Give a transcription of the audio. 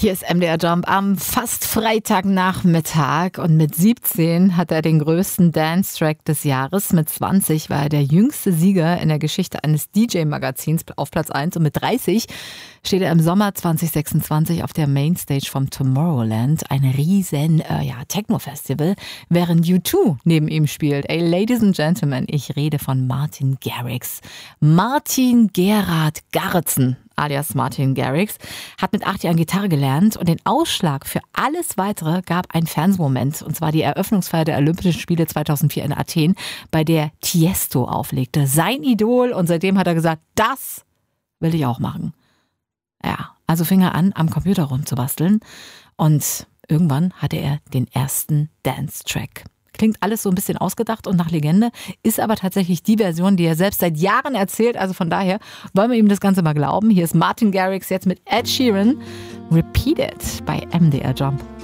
Hier ist MDR Jump am fast Freitagnachmittag und mit 17 hat er den größten Dance-Track des Jahres. Mit 20 war er der jüngste Sieger in der Geschichte eines DJ-Magazins auf Platz 1 und mit 30 steht er im Sommer 2026 auf der Mainstage vom Tomorrowland, ein riesen Techno-Festival, während U2 neben ihm spielt. Ey, Ladies and Gentlemen, ich rede von Martin Garrix. Martin Gerard Garritzen, alias Martin Garrix, hat mit 8 Jahren Gitarre gelernt und den Ausschlag für alles Weitere gab ein Fernsehmoment, und zwar die Eröffnungsfeier der Olympischen Spiele 2004 in Athen, bei der Tiesto auflegte. Sein Idol, und seitdem hat er gesagt, das will ich auch machen. Ja, also fing er an, am Computer rumzubasteln und irgendwann hatte er den ersten Dance-Track. Klingt alles so ein bisschen ausgedacht und nach Legende, ist aber tatsächlich die Version, die er selbst seit Jahren erzählt. Also von daher wollen wir ihm das Ganze mal glauben. Hier ist Martin Garrix jetzt mit Ed Sheeran. Repeat It bei MDR Jump.